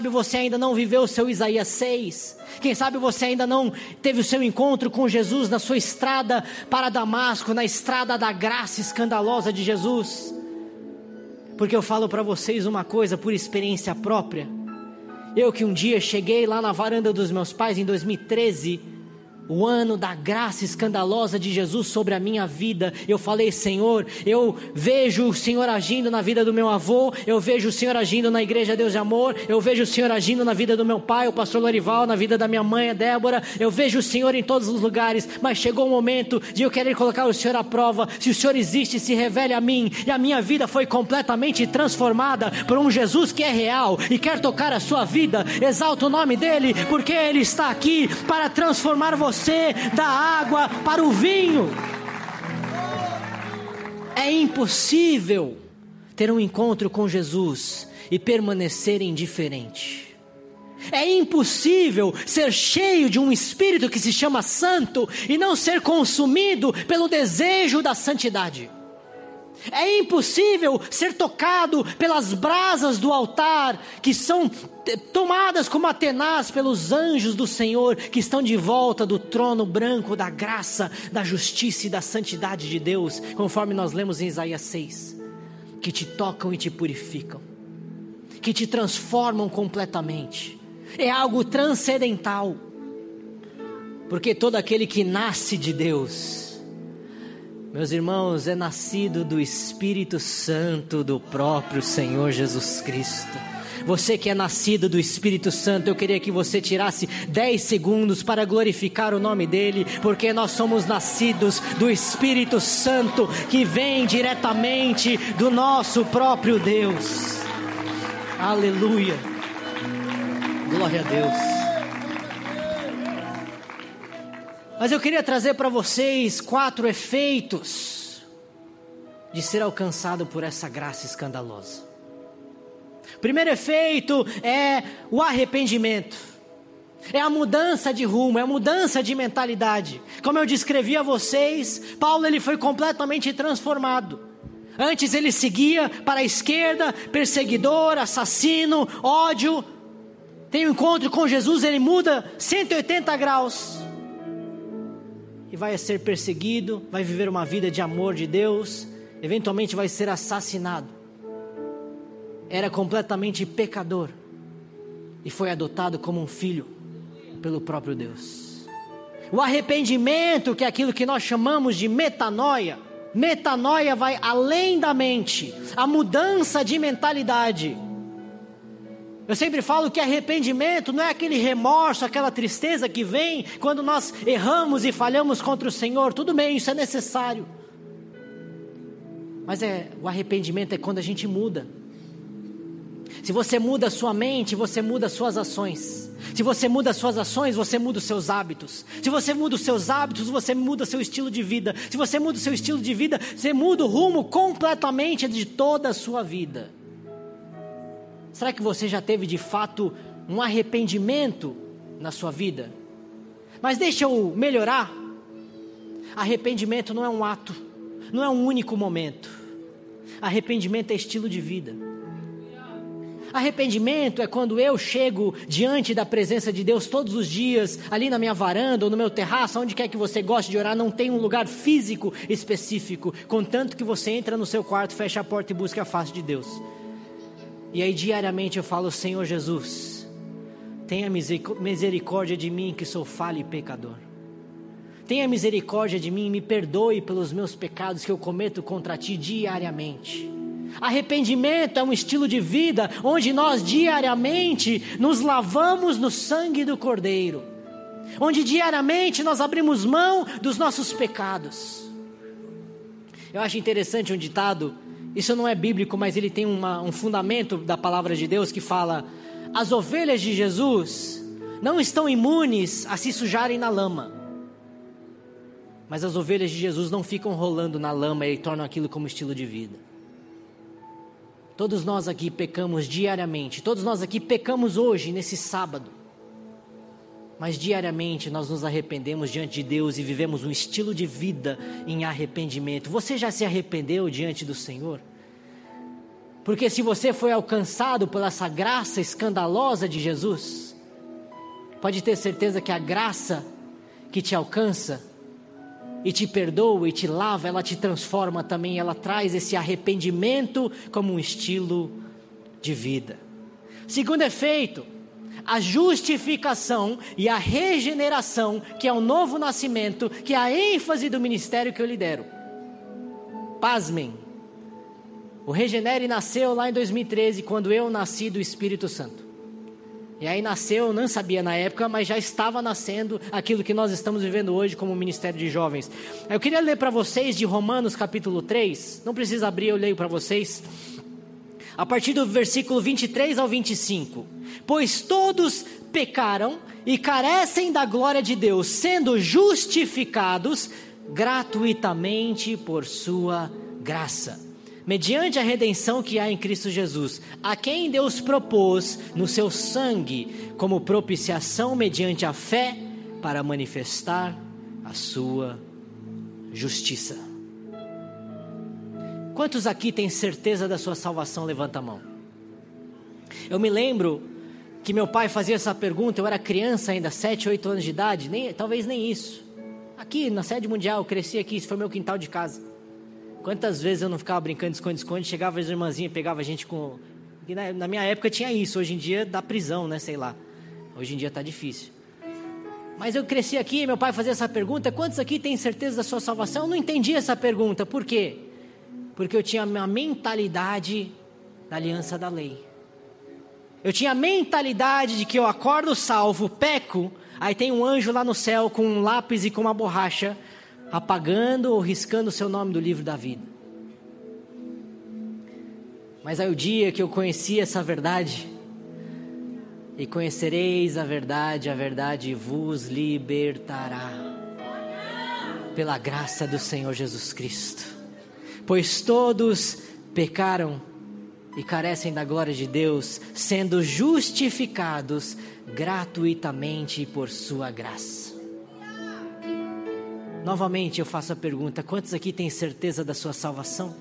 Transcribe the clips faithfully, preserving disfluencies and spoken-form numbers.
você ainda não viveu o seu Isaías seis. Quem sabe você ainda não teve o seu encontro com Jesus na sua estrada para Damasco, na estrada da graça escandalosa de Jesus. Porque eu falo para vocês uma coisa por experiência própria. Eu que um dia cheguei lá na varanda dos meus pais em dois mil e treze, o ano da graça escandalosa de Jesus sobre a minha vida. Eu falei: Senhor, eu vejo o Senhor agindo na vida do meu avô, eu vejo o Senhor agindo na igreja Deus de Amor, eu vejo o Senhor agindo na vida do meu pai, o pastor Lorival, na vida da minha mãe, a Débora, eu vejo o Senhor em todos os lugares, mas chegou o momento de eu querer colocar o Senhor à prova. Se o Senhor existe, se revele a mim. E a minha vida foi completamente transformada por um Jesus que é real e quer tocar a sua vida. Exalta o nome dele, porque ele está aqui para transformar você da água para o vinho. É impossível ter um encontro com Jesus e permanecer indiferente. É impossível ser cheio de um Espírito que se chama Santo e não ser consumido pelo desejo da santidade. É impossível ser tocado pelas brasas do altar, que são tomadas como a tenaz pelos anjos do Senhor, que estão de volta do trono branco da graça, da justiça e da santidade de Deus, conforme nós lemos em Isaías seis, que te tocam e te purificam, que te transformam completamente. É algo transcendental, porque todo aquele que nasce de Deus, meus irmãos, é nascido do Espírito Santo do próprio Senhor Jesus Cristo. Você que é nascido do Espírito Santo, eu queria que você tirasse dez segundos para glorificar o nome dele, porque nós somos nascidos do Espírito Santo, que vem diretamente do nosso próprio Deus. Aleluia, glória a Deus. Mas eu queria trazer para vocês quatro efeitos de ser alcançado por essa graça escandalosa. O primeiro efeito é o arrependimento. É a mudança de rumo, é a mudança de mentalidade. Como eu descrevi a vocês, Paulo ele foi completamente transformado. Antes ele seguia para a esquerda, perseguidor, assassino, ódio. Tem um encontro com Jesus, ele muda cento e oitenta graus. E vai ser perseguido, vai viver uma vida de amor de Deus, eventualmente vai ser assassinado. Era completamente pecador e foi adotado como um filho pelo próprio Deus. O arrependimento, que é aquilo que nós chamamos de metanoia. Metanoia vai além da mente, a mudança de mentalidade. Eu sempre falo que arrependimento não é aquele remorso, aquela tristeza que vem quando nós erramos e falhamos contra o Senhor. Tudo bem, isso é necessário. Mas é, o arrependimento é quando a gente muda. Se você muda a sua mente, você muda as suas ações. Se você muda as suas ações, você muda os seus hábitos. Se você muda os seus hábitos, você muda o seu estilo de vida. Se você muda o seu estilo de vida, você muda o rumo completamente de toda a sua vida. Será que você já teve de fato um arrependimento na sua vida? Mas deixa eu melhorar. Arrependimento não é um ato, não é um único momento. Arrependimento é estilo de vida. Arrependimento é quando eu chego diante da presença de Deus todos os dias, ali na minha varanda ou no meu terraço, onde quer que você goste de orar, não tem um lugar físico específico, contanto que você entra no seu quarto, fecha a porta e busca a face de Deus. E aí diariamente eu falo: Senhor Jesus, tenha misericórdia de mim que sou falho e pecador. Tenha misericórdia de mim e me perdoe pelos meus pecados que eu cometo contra ti diariamente. Arrependimento é um estilo de vida onde nós diariamente nos lavamos no sangue do Cordeiro, onde diariamente nós abrimos mão dos nossos pecados. Eu acho interessante um ditado. Isso não é bíblico, mas ele tem uma, um fundamento da palavra de Deus que fala: as ovelhas de Jesus não estão imunes a se sujarem na lama, mas as ovelhas de Jesus não ficam rolando na lama e tornam aquilo como estilo de vida. Todos nós aqui pecamos diariamente, todos nós aqui pecamos hoje, nesse sábado, mas diariamente nós nos arrependemos diante de Deus e vivemos um estilo de vida em arrependimento. Você já se arrependeu diante do Senhor? Porque se você foi alcançado por essa graça escandalosa de Jesus, pode ter certeza que a graça que te alcança e te perdoa e te lava, ela te transforma também, ela traz esse arrependimento como um estilo de vida. Segundo efeito, a justificação e a regeneração, que é o novo nascimento, que é a ênfase do ministério que eu lidero. Pasmem, o Regenere nasceu lá em dois mil e treze, quando eu nasci do Espírito Santo. E aí nasceu, eu não sabia na época, mas já estava nascendo aquilo que nós estamos vivendo hoje como Ministério de Jovens. Eu queria ler para vocês de Romanos capítulo três, não precisa abrir, eu leio para vocês. A partir do versículo vinte e três ao vinte e cinco. Pois todos pecaram e carecem da glória de Deus, sendo justificados gratuitamente por sua graça, mediante a redenção que há em Cristo Jesus, a quem Deus propôs no seu sangue como propiciação mediante a fé para manifestar a sua justiça. Quantos aqui têm certeza da sua salvação? Levanta a mão. Eu me lembro que meu pai fazia essa pergunta, eu era criança ainda, sete, oito anos de idade, nem, talvez nem isso. Aqui na sede mundial, eu cresci aqui, isso foi meu quintal de casa. Quantas vezes eu não ficava brincando de esconde-esconde, chegava as irmãzinhas e pegava a gente com... Na, na minha época tinha isso, hoje em dia dá prisão, né, sei lá. Hoje em dia tá difícil. Mas eu cresci aqui, meu pai fazia essa pergunta, quantos aqui têm certeza da sua salvação? Eu não entendi essa pergunta, por quê? Porque eu tinha uma mentalidade da aliança da lei. Eu tinha a mentalidade de que eu acordo salvo, peco, aí tem um anjo lá no céu com um lápis e com uma borracha, apagando ou riscando o seu nome do livro da vida. Mas aí o dia que eu conheci essa verdade, e conhecereis a verdade, a verdade vos libertará, pela graça do Senhor Jesus Cristo. Pois todos pecaram e carecem da glória de Deus, sendo justificados gratuitamente por sua graça. Novamente eu faço a pergunta, quantos aqui têm certeza da sua salvação?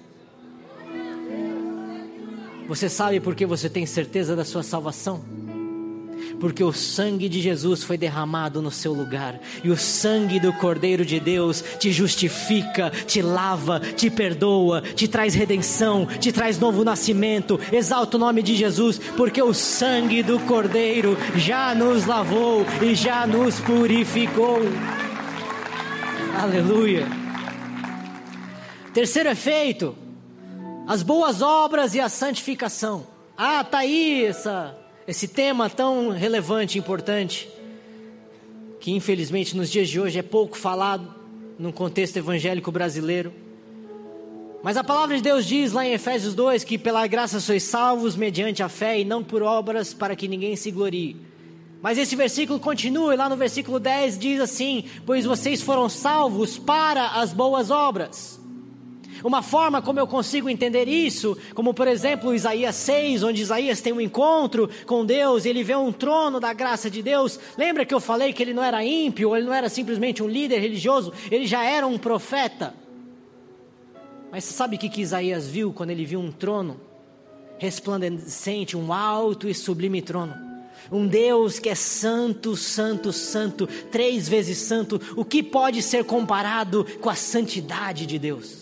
Você sabe por que você tem certeza da sua salvação? Porque o sangue de Jesus foi derramado no seu lugar, e o sangue do Cordeiro de Deus te justifica, te lava, te perdoa, te traz redenção, te traz novo nascimento. Exalta o nome de Jesus, porque o sangue do Cordeiro já nos lavou e já nos purificou. Aleluia. Terceiro efeito, as boas obras e a santificação. Ah, tá aí essa... Esse tema tão relevante e importante, que infelizmente nos dias de hoje é pouco falado, num contexto evangélico brasileiro. Mas a palavra de Deus diz lá em Efésios dois, que pela graça sois salvos mediante a fé e não por obras, para que ninguém se glorie. Mas esse versículo continua, e lá no versículo dez diz assim, pois vocês foram salvos para as boas obras. Uma forma como eu consigo entender isso, como por exemplo Isaías seis, onde Isaías tem um encontro com Deus, ele vê um trono da graça de Deus. Lembra que eu falei que ele não era ímpio, ele não era simplesmente um líder religioso, ele já era um profeta. Mas você sabe o que, que Isaías viu quando ele viu um trono resplandecente, um alto e sublime trono? Um Deus que é santo, santo, santo, três vezes santo. O que pode ser comparado com a santidade de Deus?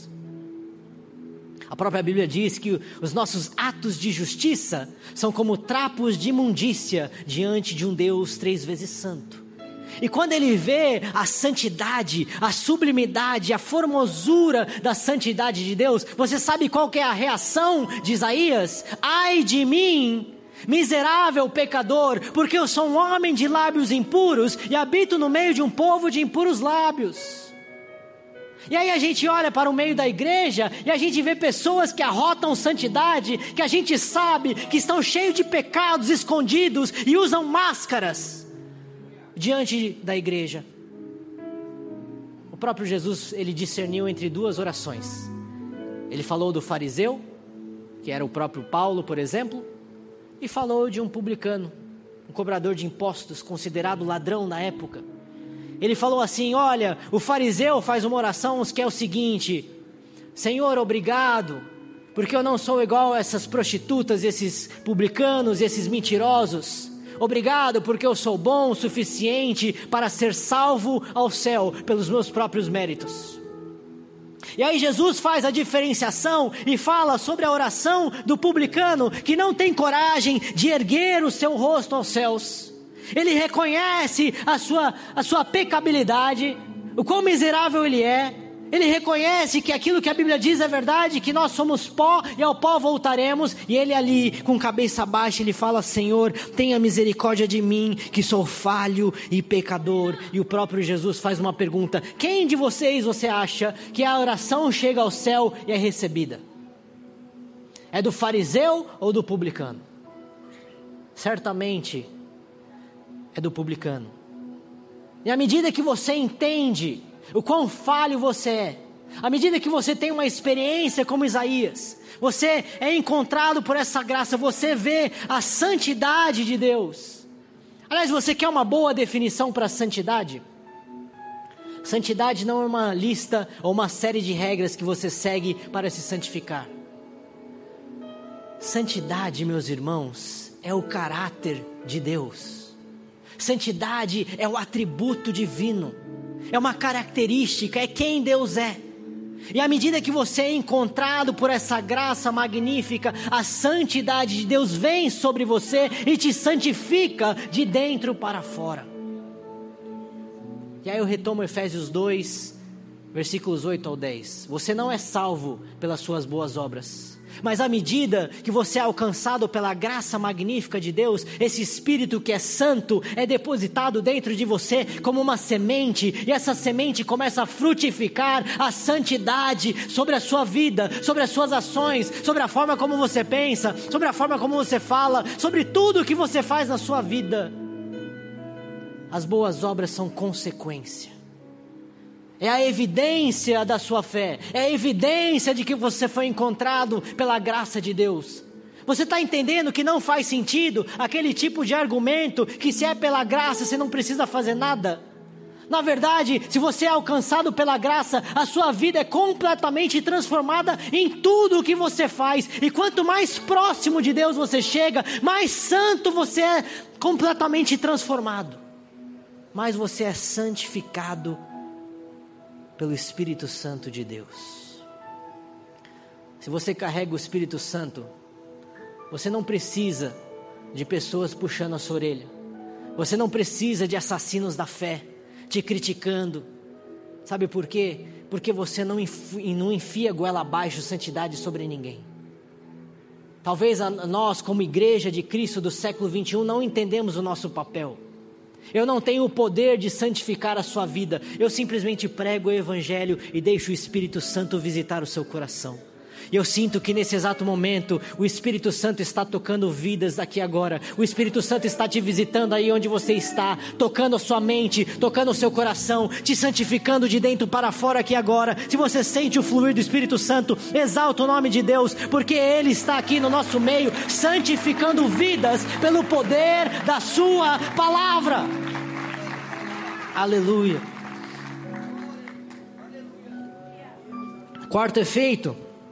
A própria Bíblia diz que os nossos atos de justiça são como trapos de imundícia diante de um Deus três vezes santo. E quando ele vê a santidade, a sublimidade, a formosura da santidade de Deus, você sabe qual que é a reação de Isaías? Ai de mim, miserável pecador, porque eu sou um homem de lábios impuros e habito no meio de um povo de impuros lábios. E aí a gente olha para o meio da igreja e a gente vê pessoas que arrotam santidade, que a gente sabe que estão cheios de pecados escondidos e usam máscaras diante da igreja. O próprio Jesus, ele discerniu entre duas orações. Ele falou do fariseu, que era o próprio Paulo, por exemplo, e falou de um publicano, um cobrador de impostos, considerado ladrão na época. Ele falou assim, olha, o fariseu faz uma oração que é o seguinte, Senhor, obrigado, porque eu não sou igual a essas prostitutas, esses publicanos, esses mentirosos. Obrigado, porque eu sou bom o suficiente para ser salvo ao céu pelos meus próprios méritos. E aí Jesus faz a diferenciação e fala sobre a oração do publicano que não tem coragem de erguer o seu rosto aos céus. Ele reconhece a sua, a sua pecabilidade, o quão miserável ele é. Ele reconhece que aquilo que a Bíblia diz é verdade, que nós somos pó e ao pó voltaremos. E ele ali, com cabeça baixa, ele fala: Senhor, tenha misericórdia de mim, que sou falho e pecador. E o próprio Jesus faz uma pergunta: quem de vocês você acha que a oração chega ao céu e é recebida? É do fariseu ou do publicano? Certamente é do publicano. E à medida que você entende o quão falho você é, à medida que você tem uma experiência como Isaías, você é encontrado por essa graça, você vê a santidade de Deus. Aliás, você quer uma boa definição para santidade? Santidade não é uma lista ou uma série de regras que você segue para se santificar. Santidade, meus irmãos, é o caráter de Deus. Santidade é o atributo divino, é uma característica, é quem Deus é. E à medida que você é encontrado por essa graça magnífica, a santidade de Deus vem sobre você e te santifica de dentro para fora. E aí eu retomo Efésios dois, versículos oito ao dez. Você não é salvo pelas suas boas obras, mas à medida que você é alcançado pela graça magnífica de Deus, esse Espírito que é santo é depositado dentro de você como uma semente, e essa semente começa a frutificar a santidade sobre a sua vida, sobre as suas ações, sobre a forma como você pensa, sobre a forma como você fala, sobre tudo o que você faz na sua vida. As boas obras são consequência. É a evidência da sua fé, é a evidência de que você foi encontrado pela graça de Deus. Você está entendendo que não faz sentido aquele tipo de argumento que se é pela graça você não precisa fazer nada? Na verdade, se você é alcançado pela graça, a sua vida é completamente transformada em tudo o que você faz. E quanto mais próximo de Deus você chega, mais santo você é, completamente transformado. Mais você é santificado pelo Espírito Santo de Deus. Se você carrega o Espírito Santo, você não precisa de pessoas puxando a sua orelha. Você não precisa de assassinos da fé te criticando. Sabe por quê? Porque você não enfia, não enfia goela abaixo santidade sobre ninguém. Talvez a, nós, como igreja de Cristo do século vinte e um, não entendemos o nosso papel. Eu não tenho o poder de santificar a sua vida. Eu simplesmente prego o Evangelho e deixo o Espírito Santo visitar o seu coração. E eu sinto que nesse exato momento o Espírito Santo está tocando vidas aqui agora. O Espírito Santo está te visitando aí onde você está, tocando a sua mente, tocando o seu coração, te santificando de dentro para fora aqui agora. Se você sente o fluir do Espírito Santo, exalta o nome de Deus, porque Ele está aqui no nosso meio, santificando vidas pelo poder da sua palavra. Aleluia. Quarto efeito.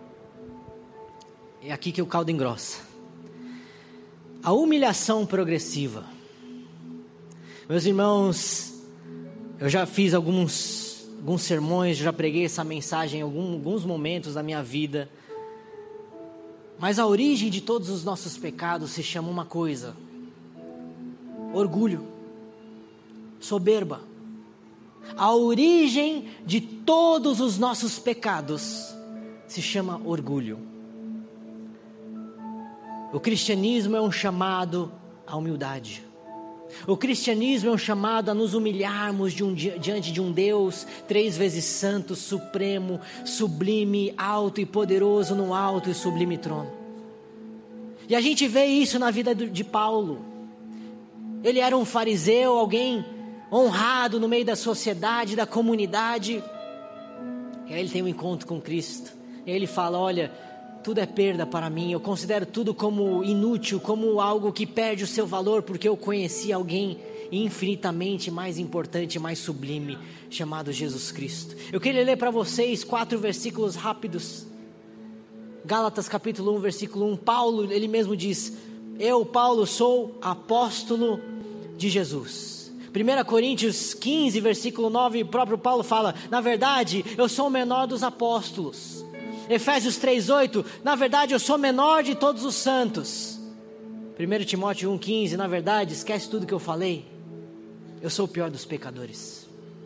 É aqui que o caldo engrossa. A humilhação progressiva. Meus irmãos, eu já fiz alguns, alguns sermões, já preguei essa mensagem em algum, alguns momentos da minha vida. Mas a origem de todos os nossos pecados se chama uma coisa: orgulho, soberba. A origem de todos os nossos pecados se chama orgulho. O cristianismo é um chamado à humildade. O cristianismo é um chamado a nos humilharmos de um, diante de um Deus três vezes santo, supremo, sublime, alto e poderoso no alto e sublime trono. E a gente vê isso na vida de Paulo. Ele era um fariseu, alguém honrado no meio da sociedade, da comunidade. E aí ele tem um encontro com Cristo. E aí ele fala: olha, tudo é perda para mim, eu considero tudo como inútil, como algo que perde o seu valor, porque eu conheci alguém infinitamente mais importante, mais sublime, chamado Jesus Cristo. Eu queria ler para vocês quatro versículos rápidos. Gálatas capítulo um, versículo um, Paulo, ele mesmo diz: eu, Paulo, sou apóstolo de Jesus. primeira Coríntios quinze, versículo nove, o próprio Paulo fala: na verdade, eu sou o menor dos apóstolos. Efésios três, oito, na verdade, eu sou o menor de todos os santos. primeira Timóteo um, quinze, na verdade, esquece tudo que eu falei, eu sou o pior dos pecadores.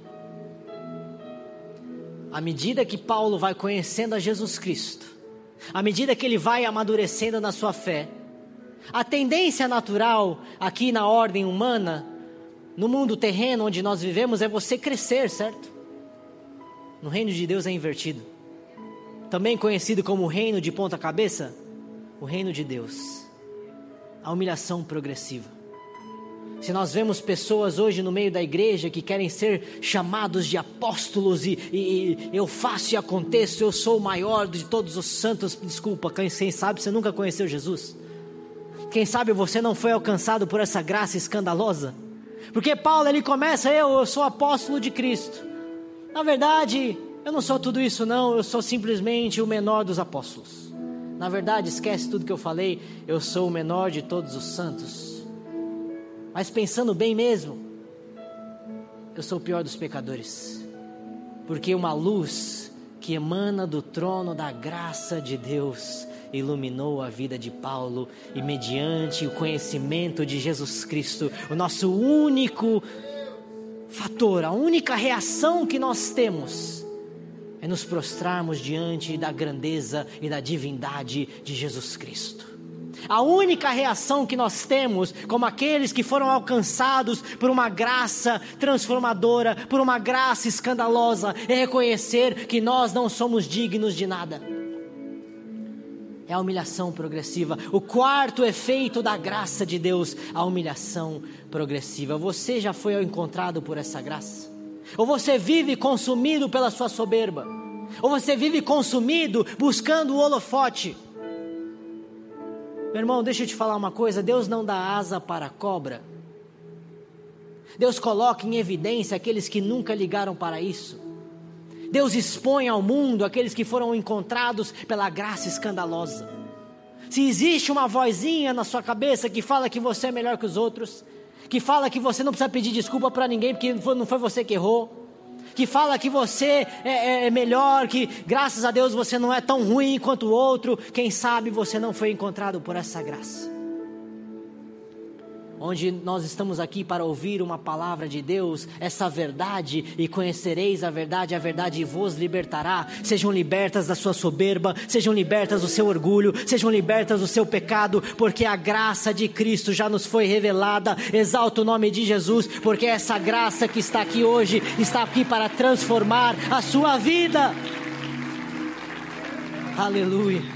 À medida que Paulo vai conhecendo a Jesus Cristo, à medida que ele vai amadurecendo na sua fé, a tendência natural aqui na ordem humana, no mundo terreno onde nós vivemos, é você crescer, certo? No reino de Deus é invertido. Também conhecido como o reino de ponta cabeça, o reino de Deus, a humilhação progressiva. Se nós vemos pessoas hoje no meio da igreja que querem ser chamados de apóstolos e, e, e eu faço e aconteço, eu sou o maior de todos os santos, desculpa, quem, quem sabe você nunca conheceu Jesus? Quem sabe você não foi alcançado por essa graça escandalosa? Porque Paulo, ele começa, eu, eu sou apóstolo de Cristo. Na verdade, eu não sou tudo isso não, eu sou simplesmente o menor dos apóstolos. Na verdade, esquece tudo que eu falei, eu sou o menor de todos os santos. Mas pensando bem mesmo, eu sou o pior dos pecadores. Porque uma luz que emana do trono da graça de Deus iluminou a vida de Paulo, e mediante o conhecimento de Jesus Cristo, o nosso único fator, a única reação que nós temos é nos prostrarmos diante da grandeza e da divindade de Jesus Cristo. A única reação que nós temos, como aqueles que foram alcançados por uma graça transformadora, por uma graça escandalosa, é reconhecer que nós não somos dignos de nada. É a humilhação progressiva. O quarto efeito da graça de Deus, a humilhação progressiva. Você já foi encontrado por essa graça? Ou você vive consumido pela sua soberba? Ou você vive consumido buscando o holofote? Meu irmão, deixa eu te falar uma coisa, Deus não dá asa para a cobra. Deus coloca em evidência aqueles que nunca ligaram para isso. Deus expõe ao mundo aqueles que foram encontrados pela graça escandalosa. Se existe uma vozinha na sua cabeça que fala que você é melhor que os outros, que fala que você não precisa pedir desculpa para ninguém porque não foi você que errou, que fala que você é, é melhor, que graças a Deus você não é tão ruim quanto o outro, quem sabe você não foi encontrado por essa graça. Onde nós estamos aqui para ouvir uma palavra de Deus, essa verdade, e conhecereis a verdade, a verdade vos libertará. Sejam libertas da sua soberba, sejam libertas do seu orgulho, sejam libertas do seu pecado, porque a graça de Cristo já nos foi revelada. Exalta o nome de Jesus, porque essa graça que está aqui hoje, está aqui para transformar a sua vida. Aleluia.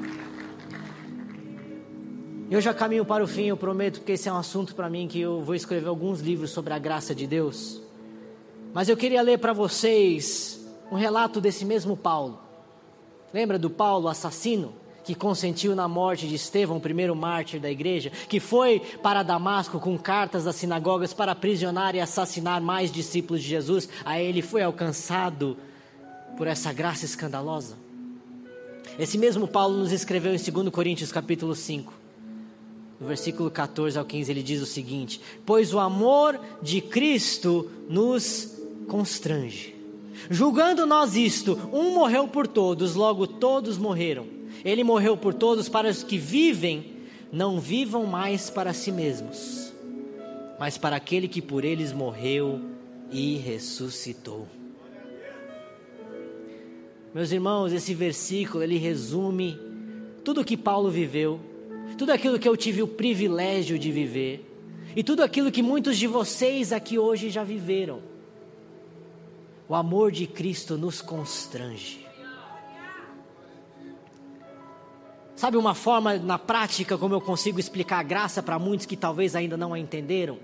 Eu já caminho para o fim, eu prometo, porque esse é um assunto para mim que eu vou escrever alguns livros sobre a graça de Deus. Mas eu queria ler para vocês um relato desse mesmo Paulo. Lembra do Paulo assassino que consentiu na morte de Estevão, o primeiro mártir da igreja, que foi para Damasco com cartas das sinagogas para aprisionar e assassinar mais discípulos de Jesus? Aí ele foi alcançado por essa graça escandalosa. Esse mesmo Paulo nos escreveu em dois Coríntios capítulo cinco. No versículo catorze ao quinze ele diz o seguinte: pois o amor de Cristo nos constrange, julgando nós isto, um morreu por todos, logo todos morreram. Ele morreu por todos para os que vivem, não vivam mais para si mesmos, mas para aquele que por eles morreu e ressuscitou. Meus irmãos, esse versículo ele resume tudo o que Paulo viveu, tudo aquilo que eu tive o privilégio de viver, e tudo aquilo que muitos de vocês aqui hoje já viveram. O amor de Cristo nos constrange. Sabe uma forma na prática como eu consigo explicar a graça para muitos que talvez ainda não a entenderam?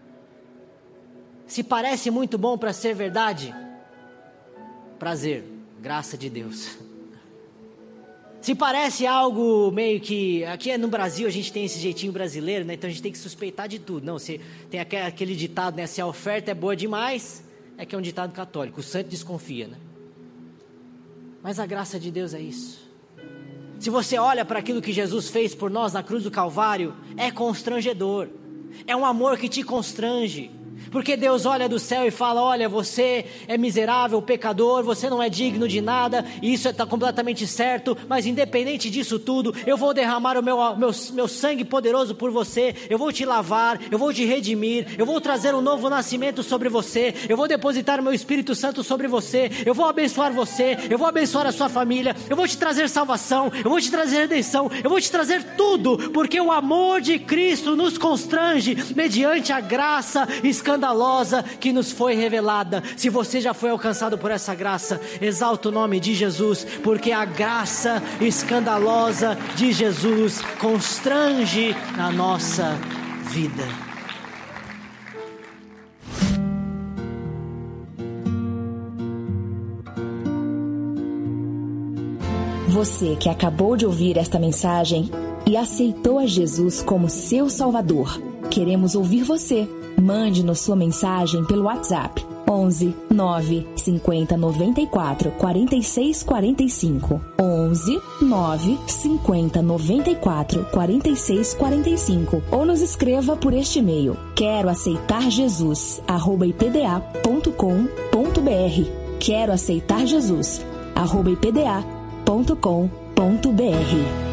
Se parece muito bom para ser verdade, prazer, graça de Deus. Se parece algo meio que... Aqui no Brasil a gente tem esse jeitinho brasileiro, né? Então a gente tem que suspeitar de tudo. Não, se tem aquele ditado, né? Se a oferta é boa demais, é que é um ditado católico. O santo desconfia, né? Mas a graça de Deus é isso. Se você olha para aquilo que Jesus fez por nós na cruz do Calvário, é constrangedor. É um amor que te constrange. Porque Deus olha do céu e fala: olha, você é miserável, pecador, você não é digno de nada, e isso está completamente certo, mas independente disso tudo, eu vou derramar o meu, meu, meu sangue poderoso por você, eu vou te lavar, eu vou te redimir, eu vou trazer um novo nascimento sobre você, eu vou depositar o meu Espírito Santo sobre você, eu vou abençoar você, eu vou abençoar a sua família, eu vou te trazer salvação, eu vou te trazer redenção, eu vou te trazer tudo, porque o amor de Cristo nos constrange mediante a graça escandalosa que nos foi revelada. Se você já foi alcançado por essa graça, exalta o nome de Jesus, porque a graça escandalosa de Jesus constrange a nossa vida. Você que acabou de ouvir esta mensagem e aceitou a Jesus como seu Salvador, queremos ouvir você. Mande-nos sua mensagem pelo WhatsApp onze, nove, cinquenta, noventa e quatro, quarenta e seis, quarenta e cinco. onze, nove, cinquenta, noventa e quatro, quarenta e seis, quarenta e cinco. Ou nos escreva por este e-mail: quero aceitar Jesus, arroba ipda ponto com ponto br. Quero aceitar Jesus, arroba ipda ponto com ponto br.